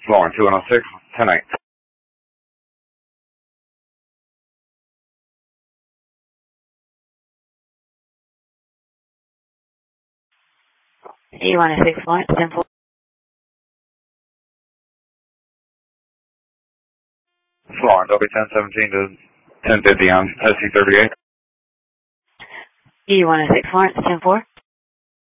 Florence, 2106, 10-8. E106 Florence, 10-4. Florence, okay, 1017 to 1050 on SC38. E106 Florence, 10-4.